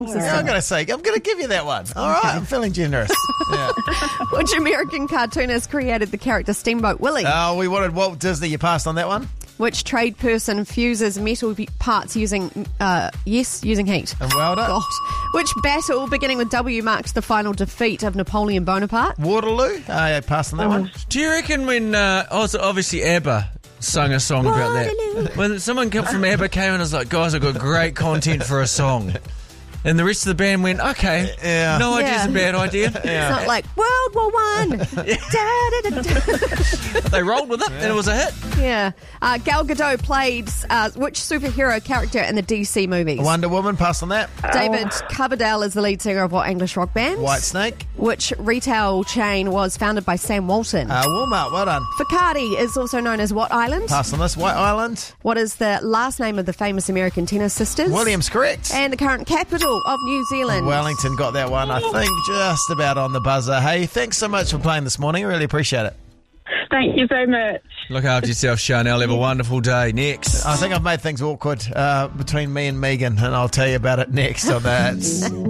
Yeah, I'm going to give you that one. All right, I'm feeling generous. Yeah. Which American cartoonist created the character Steamboat Willie? Oh, we wanted Walt Disney. You passed on that one. Which trade person fuses metal parts using heat? A welder. God. Which battle, beginning with W, marks the final defeat of Napoleon Bonaparte? Waterloo. I passed on that one. Do you reckon when, obviously ABBA sung a song about that. When someone from ABBA came and was like, guys, I've got great content for a song. And the rest of the band went, okay, no idea's a bad idea. It's not like World War One. They rolled with it and it was a hit. Yeah. Gal Gadot played which superhero character in the DC movies? Wonder Woman, passed on that. David Coverdale is the lead singer of what English rock band? Whitesnake. Which retail chain was founded by Sam Walton? Walmart, well done. Bacardi is also known as what island? Passed on this. White Island. What is the last name of the famous American tennis sisters? Williams, correct. And the current capital of New Zealand. Wellington got that one, I think, just about on the buzzer. Hey, thanks so much for playing this morning. I really appreciate it. Thank you so much. Look after yourself, Chanel. Have a wonderful day. Next. I think I've made things awkward between me and Megan, and I'll tell you about it next on that.